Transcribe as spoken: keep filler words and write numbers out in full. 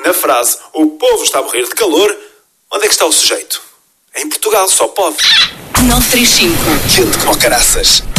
Na frase "o povo está a morrer de calor", onde é que está o sujeito? Em Portugal só pode. nove três cinco. Quente como caraças.